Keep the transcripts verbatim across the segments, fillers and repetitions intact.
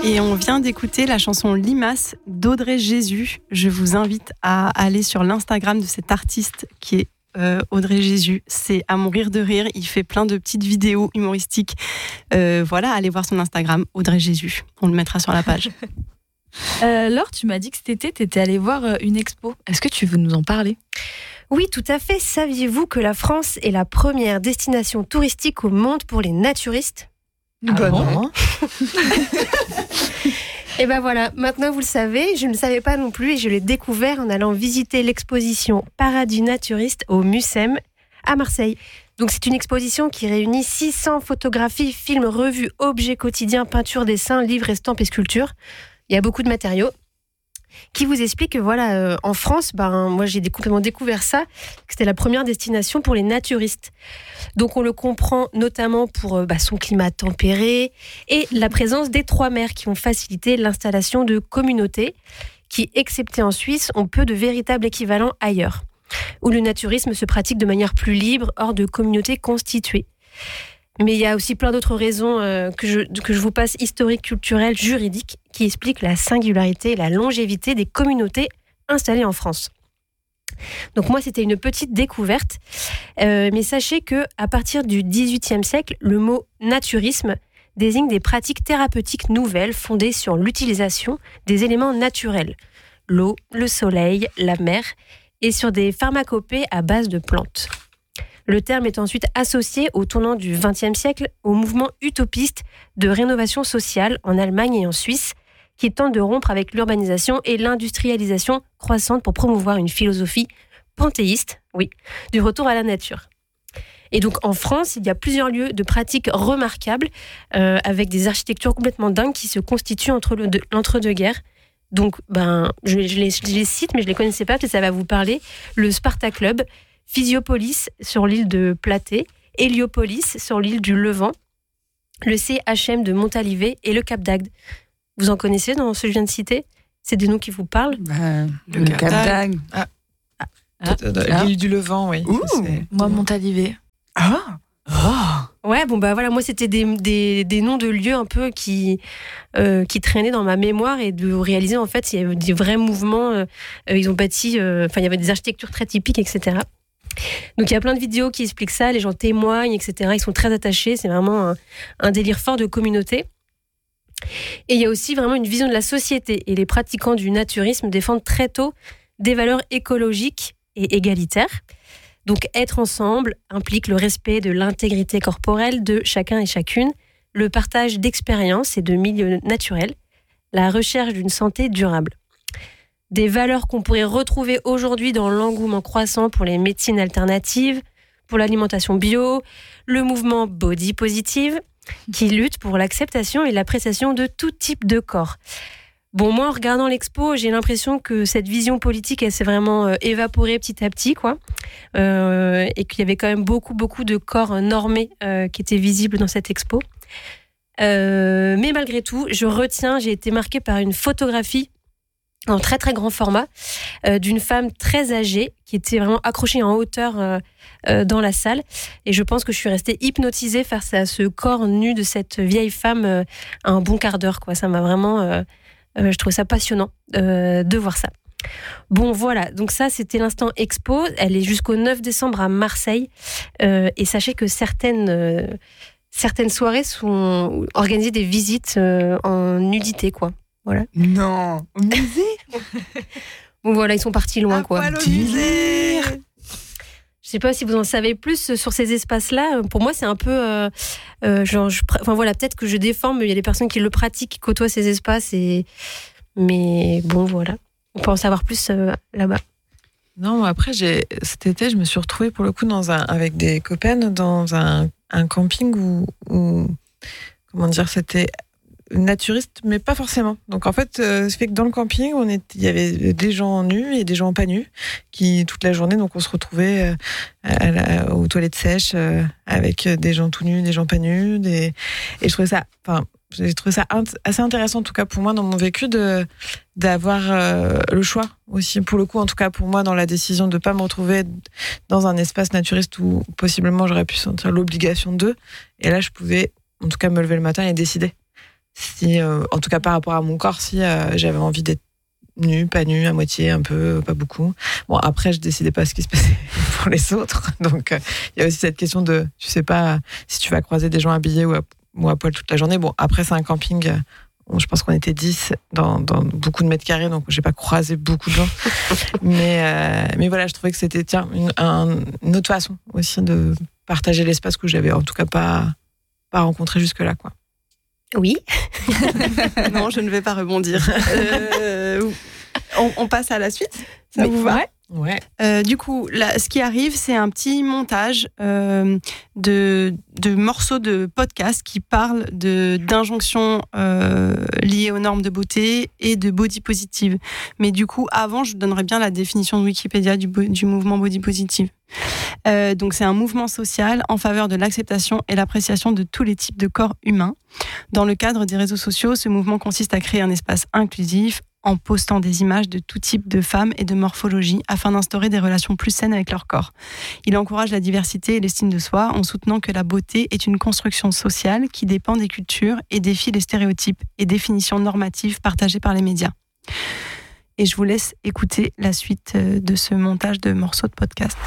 Et on vient d'écouter la chanson Limace d'Audrey Jésus. Je vous invite à aller sur l'Instagram de cet artiste qui est euh, Audrey Jésus. C'est à mourir de rire. Il fait plein de petites vidéos humoristiques. Euh, voilà, allez voir son Instagram, Audrey Jésus. On le mettra sur la page. euh, Laure, tu m'as dit que cet été, tu étais allée voir une expo. Est-ce que tu veux nous en parler ? Oui, tout à fait. Saviez-vous que la France est la première destination touristique au monde pour les naturistes ? Ah bah non. Et ben voilà, maintenant vous le savez, je ne le savais pas non plus et je l'ai découvert en allant visiter l'exposition Paradis naturiste au Mucem à Marseille. Donc c'est une exposition qui réunit six cents photographies, films, revues, objets quotidiens, peintures, dessins, livres, estampes et sculptures. Il y a beaucoup de matériaux qui vous explique que voilà, euh, en France, ben, moi j'ai complètement découvert ça, que c'était la première destination pour les naturistes. Donc on le comprend notamment pour euh, bah, son climat tempéré et la présence des trois mers qui ont facilité l'installation de communautés qui, excepté en Suisse, ont peu de véritables équivalents ailleurs, où le naturisme se pratique de manière plus libre, hors de communautés constituées. Mais il y a aussi plein d'autres raisons euh, que, je, que je vous passe, historiques, culturelles, juridiques, qui expliquent la singularité et la longévité des communautés installées en France. Donc moi, c'était une petite découverte. Euh, mais sachez qu'à partir du dix-huitième siècle, le mot naturisme désigne des pratiques thérapeutiques nouvelles fondées sur l'utilisation des éléments naturels, l'eau, le soleil, la mer, et sur des pharmacopées à base de plantes. Le terme est ensuite associé au tournant du vingtième siècle au mouvement utopiste de rénovation sociale en Allemagne et en Suisse, qui tente de rompre avec l'urbanisation et l'industrialisation croissante pour promouvoir une philosophie panthéiste, oui, du retour à la nature. Et donc en France, il y a plusieurs lieux de pratiques remarquables, euh, avec des architectures complètement dingues qui se constituent entre le, de, l'entre-deux-guerres. Donc ben, je, je, les, je les cite, mais je ne les connaissais pas, peut-être ça va vous parler. Le Sparta Club, Physiopolis sur l'île de Platée, Héliopolis sur l'île du Levant, le C H M de Montalivet et le Cap d'Agde. Vous en connaissez dans ce que je viens de citer ? C'est des noms qui vous parlent ? bah, Le, le Cap d'Agde. Ah. Ah. Ah. L'île du Levant, oui. C'est... Moi, Montalivet. Ah oh. Ouais, bon bah voilà, moi c'était des, des, des noms de lieux un peu qui, euh, qui traînaient dans ma mémoire et de réaliser en fait il y avait des vrais mouvements, euh, ils ont bâti, enfin euh, il y avait des architectures très typiques, et cetera. Donc il y a plein de vidéos qui expliquent ça, les gens témoignent, et cetera. Ils sont très attachés, c'est vraiment un, un délire fort de communauté. Et il y a aussi vraiment une vision de la société. Et les pratiquants du naturisme défendent très tôt des valeurs écologiques et égalitaires. Donc être ensemble implique le respect de l'intégrité corporelle de chacun et chacune, le partage d'expériences et de milieux naturels, la recherche d'une santé durable. Des valeurs qu'on pourrait retrouver aujourd'hui dans l'engouement croissant pour les médecines alternatives, pour l'alimentation bio, le mouvement body positive, qui lutte pour l'acceptation et l'appréciation de tout type de corps. Bon, moi, en regardant l'expo, j'ai l'impression que cette vision politique, elle s'est vraiment euh, évaporée petit à petit, quoi. Euh, et qu'il y avait quand même beaucoup, beaucoup de corps normés euh, qui étaient visibles dans cette expo. Euh, mais malgré tout, je retiens, j'ai été marquée par une photographie en très très grand format, euh, d'une femme très âgée qui était vraiment accrochée en hauteur euh, euh, dans la salle. Et je pense que je suis restée hypnotisée face à ce corps nu de cette vieille femme euh, un bon quart d'heure, quoi. Ça m'a vraiment... Euh, euh, je trouve ça passionnant euh, de voir ça. Bon, voilà. Donc ça, c'était l'instant expo. Elle est jusqu'au neuf décembre à Marseille. Euh, et sachez que certaines... Euh, certaines soirées sont organisées des visites euh, en nudité, quoi. Voilà. Non, au musée. Bon voilà, ils sont partis loin, à quoi. poil au musée. Je sais pas si vous en savez plus sur ces espaces-là. Pour moi, c'est un peu, euh, euh, genre, je, enfin voilà, peut-être que je déforme, mais il y a des personnes qui le pratiquent, qui côtoient ces espaces, et mais bon voilà, on peut en savoir plus euh, là-bas. Non, après, j'ai, cet été, je me suis retrouvée pour le coup dans un, avec des copains dans un, un camping où, où, comment dire, c'était naturiste, mais pas forcément. Donc en fait, euh, ça fait que dans le camping, on est, il y avait des gens nus et des gens pas nus, qui toute la journée, donc on se retrouvait euh, à la, aux toilettes sèches euh, avec des gens tout nus, des gens pas nus, des... et je trouvais ça, enfin, j'ai trouvé ça int- assez intéressant en tout cas pour moi dans mon vécu de d'avoir euh, le choix aussi, pour le coup, en tout cas pour moi, dans la décision de pas me retrouver dans un espace naturiste où possiblement j'aurais pu sentir l'obligation de, et là je pouvais en tout cas me lever le matin et décider. si, euh, en tout cas par rapport à mon corps, si euh, j'avais envie d'être nue, pas nue, à moitié, un peu, pas beaucoup. Bon, après, je décidais pas ce qui se passait pour les autres. Donc, il euh, y a aussi cette question de, tu sais pas si tu vas croiser des gens habillés ou à, ou à poil toute la journée. Bon, après, c'est un camping. Euh, je pense qu'on était dix dans, dans beaucoup de mètres carrés, donc j'ai pas croisé beaucoup de gens. mais, euh, mais voilà, je trouvais que c'était tiens, une, un, une autre façon aussi de partager l'espace que j'avais en tout cas pas, pas rencontré jusque-là, quoi. Oui. Non, je ne vais pas rebondir. Euh, on, on passe à la suite. Ça mais vous va? Ouais. Ouais. Euh, du coup, là, ce qui arrive, c'est un petit montage euh, de, de morceaux de podcast qui parlent de, d'injonctions euh, liées aux normes de beauté et de body positive. Mais du coup, avant, je donnerais bien la définition de Wikipédia du, du mouvement body positive. Euh, donc, c'est un mouvement social en faveur de l'acceptation et l'appréciation de tous les types de corps humains. Dans le cadre des réseaux sociaux, ce mouvement consiste à créer un espace inclusif en postant des images de tout type de femmes et de morphologie afin d'instaurer des relations plus saines avec leur corps. Il encourage la diversité et l'estime de soi en soutenant que la beauté est une construction sociale qui dépend des cultures et défie les stéréotypes et définitions normatives partagées par les médias. Et je vous laisse écouter la suite de ce montage de morceaux de podcast.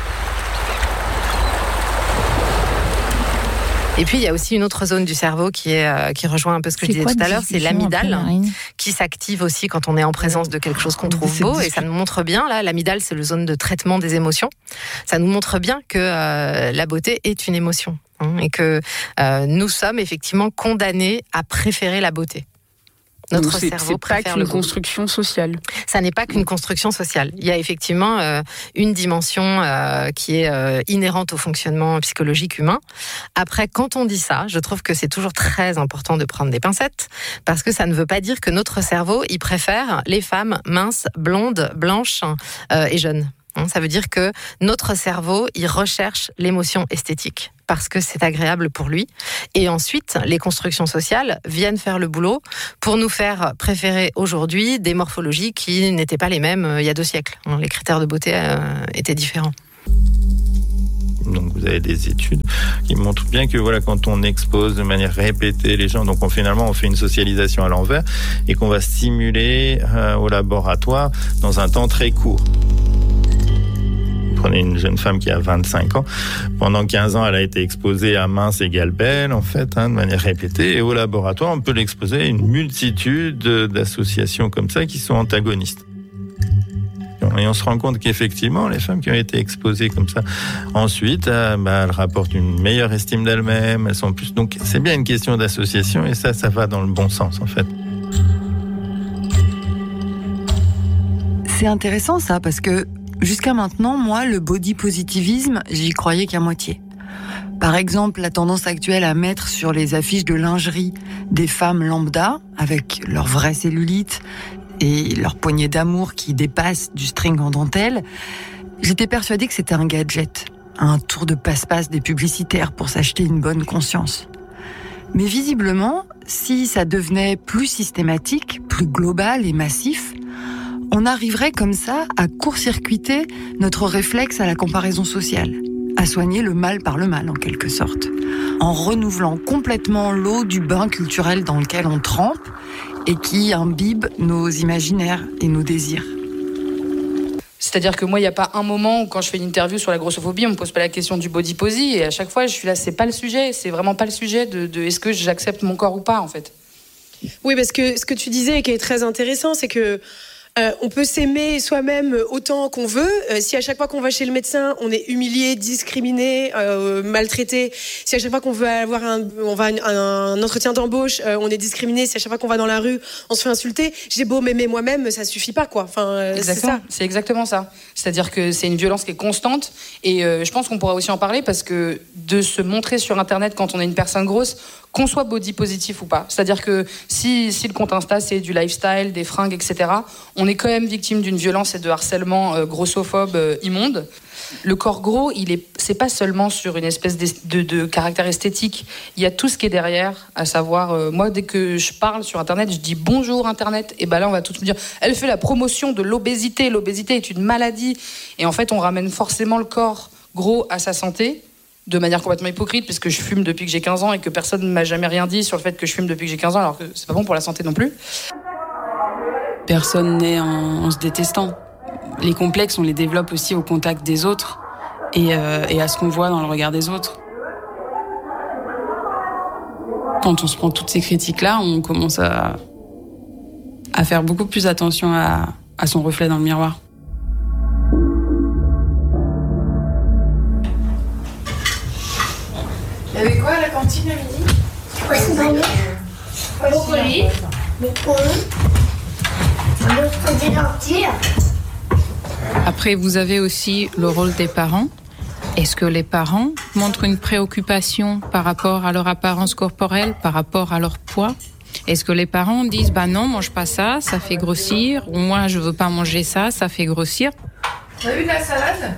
Et puis, il y a aussi une autre zone du cerveau qui, est, euh, qui rejoint un peu ce que c'est je disais tout à l'heure, c'est l'amygdale, qui s'active aussi quand on est en présence de quelque chose qu'on trouve beau. Et ça nous montre bien, là, l'amygdale, c'est le zone de traitement des émotions. Ça nous montre bien que euh, la beauté est une émotion. Hein, et que euh, nous sommes effectivement condamnés à préférer la beauté. Notre Donc c'est, cerveau c'est préfère pas qu'une le construction sociale. Ça n'est pas qu'une construction sociale. Il y a effectivement euh, une dimension euh, qui est euh, inhérente au fonctionnement psychologique humain. Après, quand on dit ça, je trouve que c'est toujours très important de prendre des pincettes, parce que ça ne veut pas dire que notre cerveau, il préfère les femmes minces, blondes, blanches euh, et jeunes. Ça veut dire que notre cerveau, il recherche l'émotion esthétique parce que c'est agréable pour lui. Et ensuite, les constructions sociales viennent faire le boulot pour nous faire préférer aujourd'hui des morphologies qui n'étaient pas les mêmes il y a deux siècles. Les critères de beauté euh, étaient différents. Donc vous avez des études qui montrent bien que voilà, quand on expose de manière répétée les gens, donc on, finalement on fait une socialisation à l'envers et qu'on va stimuler euh, au laboratoire dans un temps très court. Prenez une jeune femme qui a vingt-cinq ans. Pendant quinze ans, elle a été exposée à mince égale belle, en fait, hein, de manière répétée. Et au laboratoire, on peut l'exposer à une multitude d'associations comme ça qui sont antagonistes. Et on se rend compte qu'effectivement, les femmes qui ont été exposées comme ça, ensuite, euh, bah, elles rapportent une meilleure estime d'elles-mêmes. Elles sont plus. Donc, c'est bien une question d'association. Et ça, ça va dans le bon sens, en fait. C'est intéressant, ça, parce que jusqu'à maintenant, moi, le body positivisme, j'y croyais qu'à moitié. Par exemple, la tendance actuelle à mettre sur les affiches de lingerie des femmes lambda, avec leur vraie cellulite et leur poignée d'amour qui dépasse du string en dentelle, j'étais persuadée que c'était un gadget, un tour de passe-passe des publicitaires pour s'acheter une bonne conscience. Mais visiblement, si ça devenait plus systématique, plus global et massif, on arriverait comme ça à court-circuiter notre réflexe à la comparaison sociale, à soigner le mal par le mal en quelque sorte, en renouvelant complètement l'eau du bain culturel dans lequel on trempe et qui imbibe nos imaginaires et nos désirs. C'est-à-dire que moi, il n'y a pas un moment où quand je fais une interview sur la grossophobie, on me pose pas la question du body posy et à chaque fois, je suis là, c'est pas le sujet, c'est vraiment pas le sujet de, de est-ce que j'accepte mon corps ou pas en fait. Oui, parce que ce que tu disais et qui est très intéressant, c'est que Euh, on peut s'aimer soi-même autant qu'on veut. Euh, si à chaque fois qu'on va chez le médecin, on est humilié, discriminé, euh, maltraité. Si à chaque fois qu'on veut avoir un, on va un, un entretien d'embauche, euh, on est discriminé. Si à chaque fois qu'on va dans la rue, on se fait insulter. J'ai beau m'aimer moi-même, ça suffit pas, quoi. Enfin, euh, exactement. c'est ça. C'est exactement ça. C'est-à-dire que c'est une violence qui est constante. Et euh, je pense qu'on pourra aussi en parler parce que de se montrer sur Internet quand on est une personne grosse, qu'on soit body positif ou pas. C'est-à-dire que si, si le compte Insta, c'est du lifestyle, des fringues, et cetera, on est quand même victime d'une violence et de harcèlement euh, grossophobe euh, immonde. Le corps gros, il est, c'est pas seulement sur une espèce de, de, de caractère esthétique. Il y a tout ce qui est derrière, à savoir, euh, moi, dès que je parle sur Internet, je dis bonjour Internet, et ben là, on va tous me dire, elle fait la promotion de l'obésité. L'obésité est une maladie. Et en fait, on ramène forcément le corps gros à sa santé. de manière complètement hypocrite, puisque je fume depuis que j'ai quinze ans et que personne ne m'a jamais rien dit sur le fait que je fume depuis que j'ai quinze ans, alors que c'est pas bon pour la santé non plus. Personne n'est en, en se détestant. Les complexes, on les développe aussi au contact des autres et, euh, et à ce qu'on voit dans le regard des autres. Quand on se prend toutes ces critiques-là, on commence à, à faire beaucoup plus attention à, à son reflet dans le miroir. Il y avait quoi à la cantine à midi? Poisson pané, brocoli, brocoli, des lentilles. Après, vous avez aussi le rôle des parents. Est-ce que les parents montrent une préoccupation par rapport à leur apparence corporelle, par rapport à leur poids? Est-ce que les parents disent bah non, mange pas ça, ça fait grossir, ou moi je veux pas manger ça, ça fait grossir? T'as eu de la salade?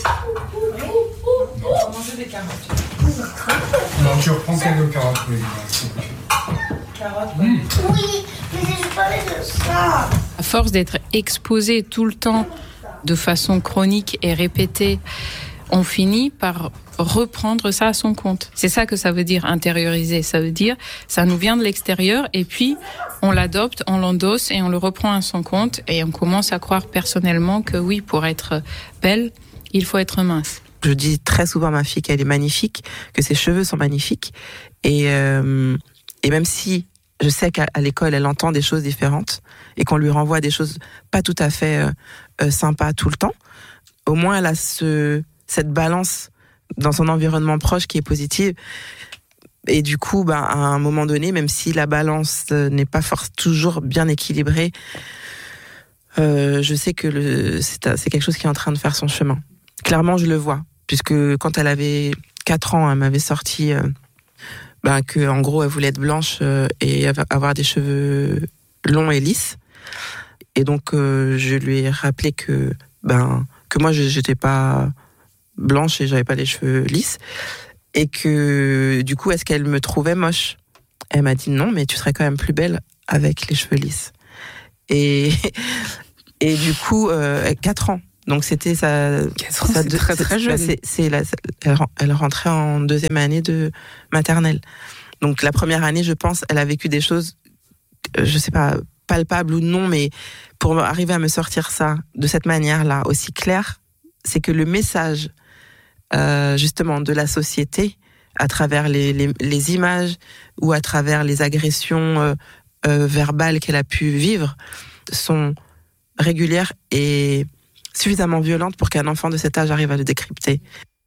On va manger des carottes. Non, tu reprends quelques carottes, oui. Carottes, oui. Oui, mais je parlais de ça. À force d'être exposé tout le temps de façon chronique et répétée, on finit par reprendre ça à son compte. C'est ça que ça veut dire intérioriser. Ça veut dire, ça nous vient de l'extérieur et puis on l'adopte, on l'endosse et on le reprend à son compte et on commence à croire personnellement que oui, pour être belle, il faut être mince. Je dis très souvent à ma fille qu'elle est magnifique, que ses cheveux sont magnifiques et, euh, et même si je sais qu'à l'école, elle entend des choses différentes et qu'on lui renvoie des choses pas tout à fait euh, euh, sympas tout le temps, au moins elle a ce... cette balance dans son environnement proche qui est positive. Et du coup, bah, à un moment donné, même si la balance n'est pas forcément toujours bien équilibrée, euh, je sais que le, c'est, c'est quelque chose qui est en train de faire son chemin. Clairement, je le vois, puisque quand elle avait quatre ans, elle m'avait sorti euh, bah, que, en gros, elle voulait être blanche euh, et avoir des cheveux longs et lisses. Et donc, euh, je lui ai rappelé que, ben, que moi, je, j'étais pas blanche et j'avais pas les cheveux lisses et que du coup est-ce qu'elle me trouvait moche? Elle m'a dit non, mais tu serais quand même plus belle avec les cheveux lisses. Et et du coup euh, quatre ans, donc c'était sa, quatre ans, sa c'est très très jeune. C'est, c'est la, elle, elle rentrait en deuxième année de maternelle. Donc la première année, je pense, elle a vécu des choses, je sais pas, palpables ou non, mais pour arriver à me sortir ça de cette manière-là aussi claire, c'est que le message Euh, justement de la société à travers les, les, les images ou à travers les agressions euh, euh, verbales qu'elle a pu vivre sont régulières et suffisamment violentes pour qu'un enfant de cet âge arrive à le décrypter.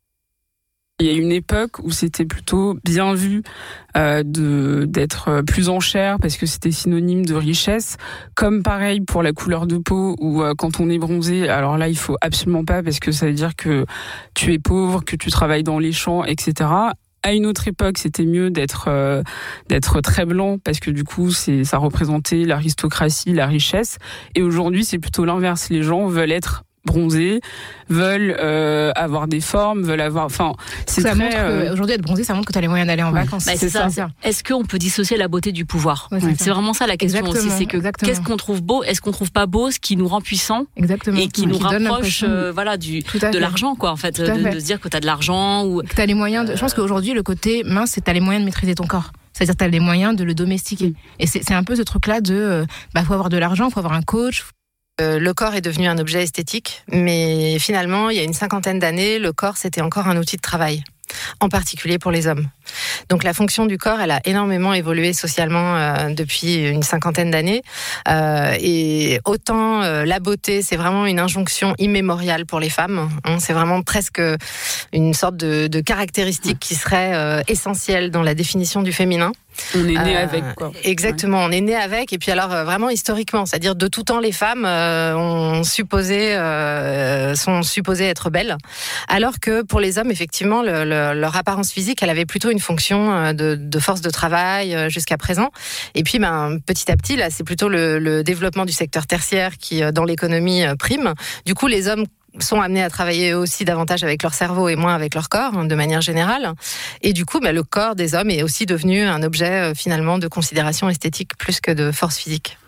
Il y a une époque où c'était plutôt bien vu euh, de d'être plus en chair parce que c'était synonyme de richesse. Comme pareil pour la couleur de peau où euh, quand on est bronzé, alors là il faut absolument pas parce que ça veut dire que tu es pauvre, que tu travailles dans les champs, et cetera. À une autre époque, c'était mieux d'être euh, d'être très blanc parce que du coup, c'est ça représentait l'aristocratie, la richesse. Et aujourd'hui, c'est plutôt l'inverse. Les gens veulent être bronzés, veulent euh, avoir des formes, veulent avoir... Enfin, c'est ça très, montre euh... aujourd'hui être bronzé, ça montre que tu as les moyens d'aller en ouais. vacances. Bah, c'est, c'est ça. ça. Est-ce qu'on peut dissocier la beauté du pouvoir? Ouais, c'est, c'est vraiment ça la question exactement, aussi. C'est que exactement. Qu'est-ce qu'on trouve beau? Est-ce qu'on trouve pas beau? Ce qui nous rend puissants exactement. et qui ouais. nous qui rapproche euh, voilà, du, de l'argent, quoi, en fait. De, de se dire que tu as de l'argent. Ou... Que tu as les moyens de... Je pense qu'aujourd'hui, le côté mince, c'est que tu as les moyens de maîtriser ton corps. C'est-à-dire que tu as les moyens de le domestiquer. Et c'est, c'est un peu ce truc-là de... Euh, bah, faut avoir de l'argent, faut avoir un coach... Euh, le corps est devenu un objet esthétique, mais finalement, il y a une cinquantaine d'années, le corps, c'était encore un outil de travail, en particulier pour les hommes. Donc la fonction du corps, elle a énormément évolué socialement euh, depuis une cinquantaine d'années. Euh, et autant euh, la beauté, c'est vraiment une injonction immémoriale pour les femmes. Hein, c'est vraiment presque une sorte de, de caractéristique qui serait euh, essentielle dans la définition du féminin. On est né euh, avec, quoi. Exactement, ouais. On est né avec. Et puis alors, euh, vraiment historiquement, c'est-à-dire de tout temps, les femmes euh, ont supposé, euh, sont supposées être belles. Alors que pour les hommes, effectivement, le, le, leur apparence physique, elle avait plutôt une fonction de, de force de travail euh, jusqu'à présent. Et puis, ben, petit à petit, là, c'est plutôt le, le développement du secteur tertiaire qui, dans l'économie, prime. Du coup, les hommes sont amenés à travailler aussi davantage avec leur cerveau et moins avec leur corps, hein, de manière générale. Et du coup, bah, le corps des hommes est aussi devenu un objet, euh, finalement, de considération esthétique plus que de force physique.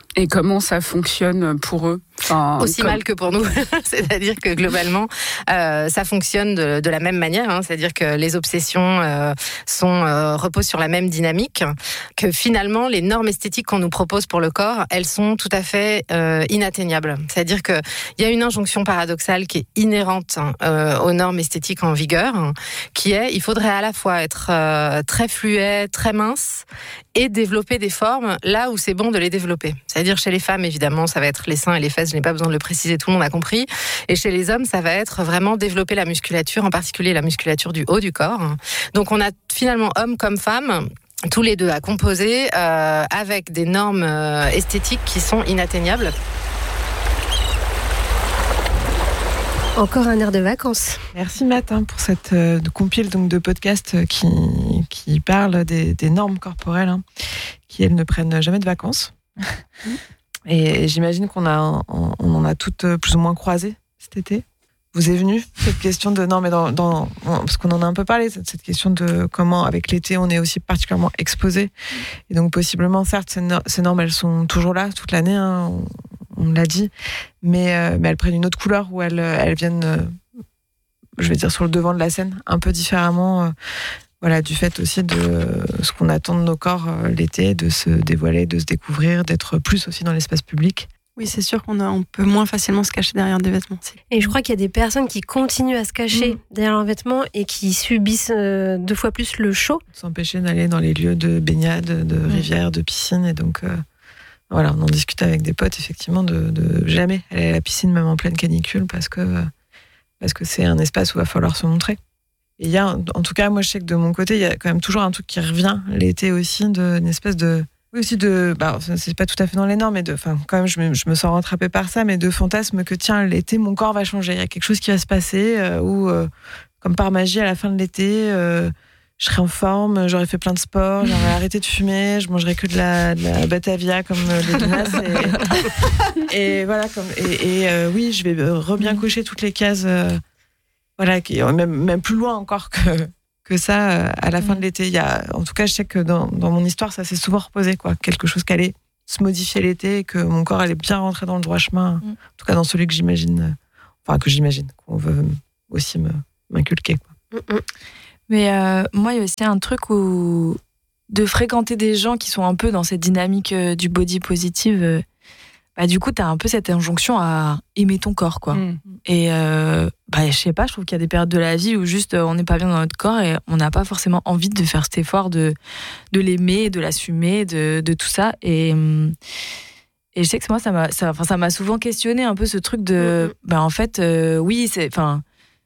Et comment ça fonctionne pour eux? Enfin, Aussi comme... mal que pour nous. C'est-à-dire que globalement, euh, ça fonctionne de, de la même manière. Hein. C'est-à-dire que les obsessions euh, sont, euh, reposent sur la même dynamique. Que finalement, les normes esthétiques qu'on nous propose pour le corps, elles sont tout à fait euh, inatteignables. C'est-à-dire qu'il y a une injonction paradoxale qui est inhérente euh, aux normes esthétiques en vigueur, hein, qui est il faudrait à la fois être euh, très fluet, très mince, et développer des formes là où c'est bon de les développer. C'est-à-dire chez les femmes, évidemment, ça va être les seins et les fesses, je n'ai pas besoin de le préciser, tout le monde a compris. Et chez les hommes, ça va être vraiment développer la musculature, en particulier la musculature du haut du corps. Donc on a finalement hommes comme femmes, tous les deux à composer euh, avec des normes euh, esthétiques qui sont inatteignables. Encore un air de vacances. Merci Matt hein, pour cette euh, compile donc, de podcasts qui, qui parlent des, des normes corporelles hein, qui, elles, ne prennent jamais de vacances. Et, et j'imagine qu'on a, on, on en a toutes plus ou moins croisé cet été. Vous est venue cette question de... Non, mais dans, dans, parce qu'on en a un peu parlé, cette, cette question de comment, avec l'été, on est aussi particulièrement exposé. Et donc, possiblement, certes, ces, no- ces normes, elles sont toujours là toute l'année, hein, on, on l'a dit, mais, euh, mais elles prennent une autre couleur, où elles, elles viennent, euh, je vais dire, sur le devant de la scène, un peu différemment, euh, voilà, du fait aussi de euh, ce qu'on attend de nos corps euh, l'été, de se dévoiler, de se découvrir, d'être plus aussi dans l'espace public. Oui, c'est sûr qu'on a, on peut moins facilement se cacher derrière des vêtements. Et je crois qu'il y a des personnes qui continuent à se cacher mmh. derrière leurs vêtements et qui subissent euh, deux fois plus le chaud. S'empêcher d'aller dans les lieux de baignade, de mmh. rivières, de piscine. Et donc, euh, voilà, on en discute avec des potes, effectivement, de, de jamais aller à la piscine, même en pleine canicule, parce que, parce que c'est un espace où il va falloir se montrer. Et il y a, en tout cas, moi, je sais que de mon côté, il y a quand même toujours un truc qui revient l'été aussi, de, une espèce de... Oui, aussi de, bah, c'est pas tout à fait dans les normes, mais de, enfin, quand même, je me, je me sens rattrapée par ça, mais de fantasme que, tiens, l'été, mon corps va changer. Il y a quelque chose qui va se passer, euh, où, euh, comme par magie, à la fin de l'été, euh, je serai en forme, j'aurai fait plein de sport, j'aurai arrêté de fumer, je mangerai que de la, de la Batavia, comme euh, les Donas, et, et voilà, comme, et, et euh, oui, je vais re-bien cocher toutes les cases, euh, voilà, qui, même, même plus loin encore que, que ça à la fin de l'été. Il y a, en tout cas, je sais que dans, dans mon histoire, ça s'est souvent reposé, quoi. Quelque chose qui allait se modifier l'été et que mon corps allait bien rentrer dans le droit chemin. Mm. En tout cas, dans celui que j'imagine, enfin, que j'imagine, qu'on veut aussi me, m'inculquer, quoi. Mm-mm. Mais euh, moi, il y a aussi un truc où de fréquenter des gens qui sont un peu dans cette dynamique euh, du body positive, euh, bah, du coup, tu as un peu cette injonction à aimer ton corps, quoi. Mm. Et euh, bah, je sais pas, je trouve qu'il y a des périodes de la vie où juste euh, on n'est pas bien dans notre corps et on n'a pas forcément envie de faire cet effort de, de l'aimer, de l'assumer, de, de tout ça. Et, et je sais que moi, ça m'a, ça, ça m'a souvent questionné un peu ce truc de, mm. bah, en fait, euh, oui, c'est, enfin,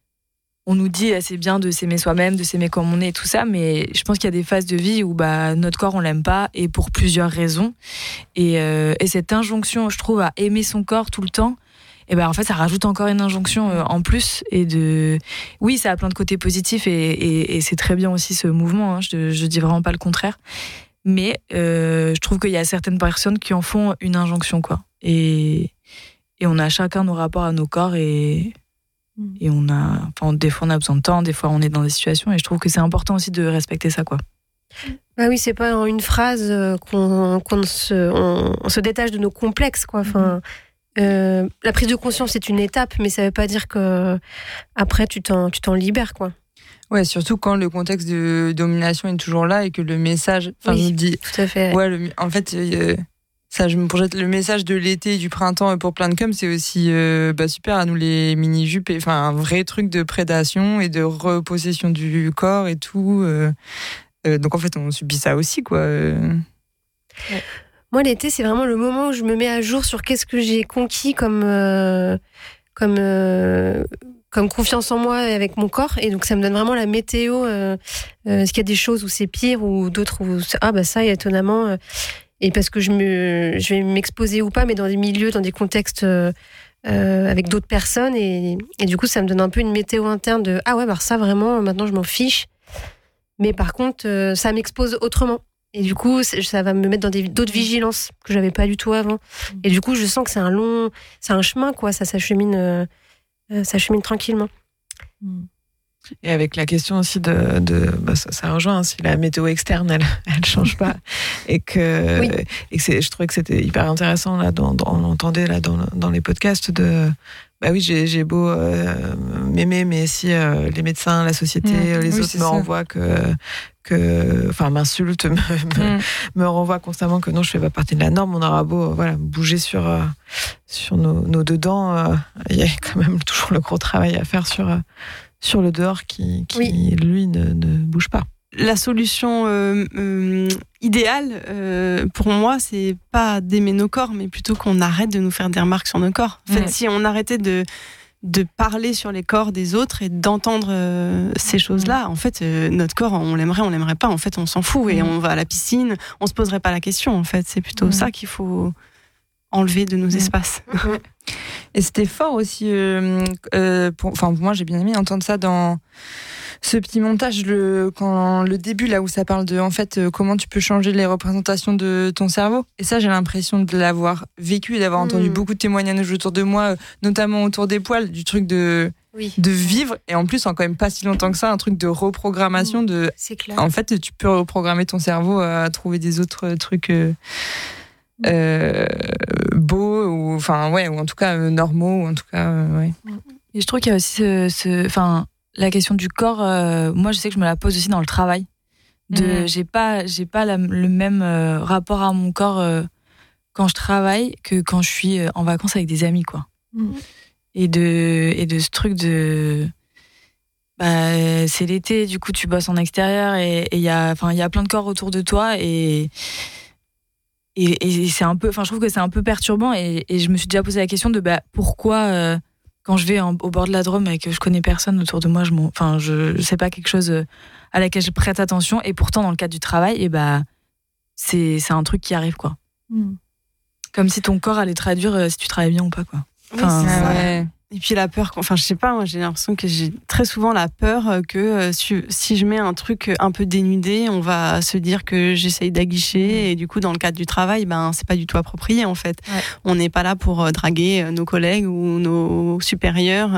on nous dit c'est bien de s'aimer soi-même, de s'aimer comme on est et tout ça, mais je pense qu'il y a des phases de vie où bah, notre corps, on l'aime pas, et pour plusieurs raisons. Et, euh, et cette injonction, je trouve, à aimer son corps tout le temps, et ben en fait, ça rajoute encore une injonction euh, en plus. Et de... Oui, ça a plein de côtés positifs, et, et, et c'est très bien aussi ce mouvement, hein, je, je dis vraiment pas le contraire. Mais euh, je trouve qu'il y a certaines personnes qui en font une injonction, quoi. Et, et on a chacun nos rapports à nos corps, et... Et on a, enfin, des fois on a besoin de temps, des fois on est dans des situations, et je trouve que c'est important aussi de respecter ça, quoi. Bah oui, c'est pas en une phrase qu'on, qu'on se, on, on se détache de nos complexes, quoi. Enfin, euh, la prise de conscience c'est une étape, mais ça veut pas dire que après tu t'en, tu t'en libères, quoi. Ouais, surtout quand le contexte de domination est toujours là et que le message, enfin, oui, nous dit, tout à fait. Ouais, le, en fait. Euh, Ça, je me projette le message de l'été et du printemps pour plein de coms, c'est aussi euh, bah, super à nous les mini-jupes, et, enfin un vrai truc de prédation et de repossession du corps et tout. Euh, euh, donc en fait, on subit ça aussi, quoi. Euh. Ouais. Moi, l'été, c'est vraiment le moment où je me mets à jour sur qu'est-ce que j'ai conquis comme euh, comme euh, comme confiance en moi et avec mon corps, et donc ça me donne vraiment la météo. Euh, euh, est-ce qu'il y a des choses où c'est pire ou d'autres où ah bah ça, étonnamment. Euh, Et parce que je, me, je vais m'exposer ou pas, mais dans des milieux, dans des contextes euh, avec d'autres personnes. Et, et du coup, ça me donne un peu une météo interne de « Ah ouais, bah ça, vraiment, maintenant, je m'en fiche. » Mais par contre, euh, ça m'expose autrement. Et du coup, ça va me mettre dans des, d'autres vigilances que je n'avais pas du tout avant. Et du coup, je sens que c'est un long... C'est un chemin, quoi. Ça s'achemine, euh, ça s'achemine tranquillement. Et avec la question aussi de, de bah ça, ça rejoint, hein, si la météo externe, elle, elle change pas, et que, oui. et que c'est, je trouvais que c'était hyper intéressant là, dans, dans, on l'entendait là dans, dans les podcasts de, bah oui, j'ai, j'ai beau euh, m'aimer, mais si euh, les médecins, la société, mmh. les oui, autres me ça. renvoient que, que, enfin m'insultent, me, me, mmh. me renvoient constamment que non, je fais pas partie de la norme. On aura beau, euh, voilà, bouger sur euh, sur nos, nos dedans, il euh, y a quand même toujours le gros travail à faire sur euh, sur le dehors qui, qui oui. lui, ne, ne bouge pas. La solution euh, euh, idéale, euh, pour moi, c'est pas d'aimer nos corps, mais plutôt qu'on arrête de nous faire des remarques sur nos corps. En fait, mmh. si on arrêtait de, de parler sur les corps des autres et d'entendre euh, ces choses-là, en fait, euh, notre corps, on l'aimerait, on l'aimerait pas. En fait, on s'en fout et mmh. on va à la piscine, on se poserait pas la question. En fait, c'est plutôt mmh. ça qu'il faut enlever de nos mmh. espaces. Mmh. Et c'était fort aussi, euh, euh, pour, enfin, pour moi, j'ai bien aimé entendre ça dans ce petit montage, le, quand, le début, là où ça parle de, en fait, euh, comment tu peux changer les représentations de ton cerveau. Et ça, j'ai l'impression de l'avoir vécu et d'avoir mmh. entendu beaucoup de témoignages autour de moi, notamment autour des poils, du truc de, oui. de vivre. Et en plus, en quand même pas si longtemps que ça, un truc de reprogrammation. Mmh. De, c'est clair. En fait, tu peux reprogrammer ton cerveau à trouver des autres trucs euh, euh, beaux, ou, enfin, ouais, ou en tout cas euh, normaux, ou en tout cas, euh, ouais. Et je trouve qu'il y a aussi ce, ce, enfin, la question du corps, euh, moi je sais que je me la pose aussi dans le travail. De, mmh. J'ai pas, j'ai pas la, le même euh, rapport à mon corps euh, quand je travaille que quand je suis en vacances avec des amis, quoi. Mmh. Et, de, et de ce truc de... Bah, c'est l'été, du coup tu bosses en extérieur et il y a, y a plein de corps autour de toi et... Et, et c'est un peu, enfin, je trouve que c'est un peu perturbant et, et je me suis déjà posé la question de bah, pourquoi, euh, quand je vais en, au bord de la Drôme et que je connais personne autour de moi, je m'en, enfin, je, je sais pas quelque chose à laquelle je prête attention et pourtant dans le cadre du travail, et bah, c'est, c'est un truc qui arrive, quoi. Mm. Comme si ton corps allait traduire euh, si tu travailles bien ou pas, quoi. Enfin, oui, c'est ça. Ouais. Et puis la peur, enfin je sais pas, moi j'ai l'impression que j'ai très souvent la peur que euh, si, si je mets un truc un peu dénudé, on va se dire que j'essaye d'aguicher et du coup dans le cadre du travail, ben c'est pas du tout approprié en fait. Ouais. On n'est pas là pour draguer nos collègues ou nos supérieurs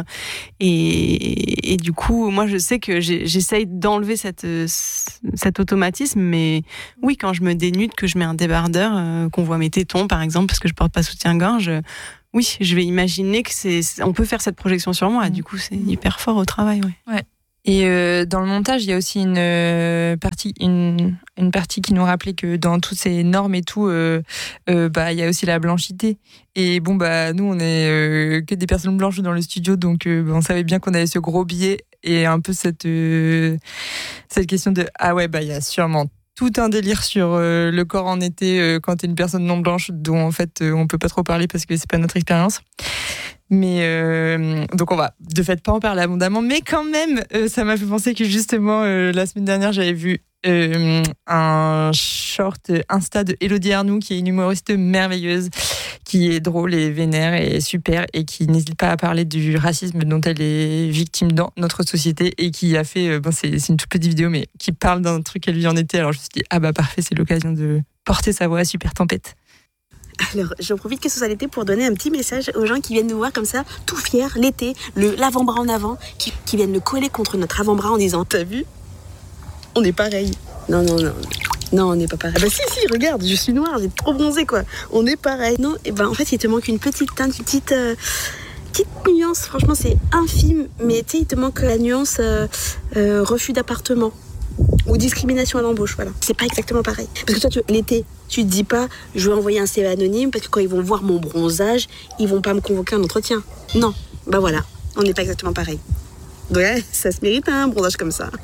et, et du coup moi je sais que j'ai, j'essaye d'enlever cette, cet automatisme, mais oui quand je me dénude, que je mets un débardeur, euh, qu'on voit mes tétons par exemple parce que je porte pas soutien-gorge. Oui, je vais imaginer que c'est, on peut faire cette projection sur moi. Et du coup, c'est hyper fort au travail. Ouais. Ouais. Et euh, dans le montage, il y a aussi une euh, partie, une, une partie qui nous rappelait que dans toutes ces normes et tout, euh, euh, bah il y a aussi la blanchité. Et bon bah nous, on est euh, que des personnes blanches dans le studio, donc euh, on savait bien qu'on avait ce gros biais et un peu cette euh, cette question de ah ouais bah il y a sûrement tout un délire sur euh, le corps en été euh, quand t'es une personne non blanche dont en fait euh, on peut pas trop parler parce que c'est pas notre expérience. Mais euh, donc on va de fait pas en parler abondamment, mais quand même euh, ça m'a fait penser que justement euh, la semaine dernière j'avais vu euh, un short Insta de Élodie Arnoux qui est une humoriste merveilleuse, qui est drôle et vénère et super et qui n'hésite pas à parler du racisme dont elle est victime dans notre société et qui a fait, euh, bon c'est, c'est une toute petite vidéo mais qui parle d'un truc qu'elle vit en été. Alors je me suis dit ah bah parfait, c'est l'occasion de porter sa voix à Super Tempête. Alors, j'en profite que ce soit l'été pour donner un petit message aux gens qui viennent nous voir comme ça, tout fiers, l'été, le, l'avant-bras en avant, qui, qui viennent le coller contre notre avant-bras en disant « T'as vu ? On est pareil. » Non, non, non. Non, on n'est pas pareil. Ah bah si, si, regarde, je suis noire, j'ai trop bronzé, quoi. On est pareil. Non, et ben en fait, il te manque une petite teinte, une petite... Euh, petite nuance, franchement, c'est infime, mais tu sais, il te manque la nuance euh, euh, refus d'appartement. Ou discrimination à l'embauche, voilà. C'est pas exactement pareil. Parce que toi, tu, l'été, tu te dis pas, je vais envoyer un C V anonyme parce que quand ils vont voir mon bronzage, ils vont pas me convoquer en entretien. Non, bah voilà, on n'est pas exactement pareil. Ouais, ça se mérite hein, un bronzage comme ça.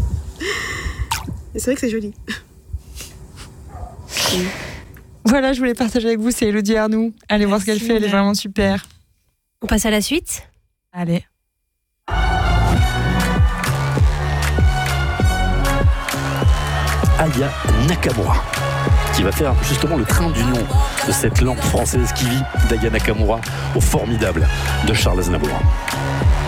Et c'est vrai que c'est joli. Voilà, je voulais partager avec vous, c'est Élodie Arnoux. Allez Merci, voir ce qu'elle fait, elle est vraiment super. On passe à la suite ? Allez. Aya Nakamura, qui va faire justement le train d'union de cette langue française qui vit d'Aya Nakamura au formidable de Charles Aznavour.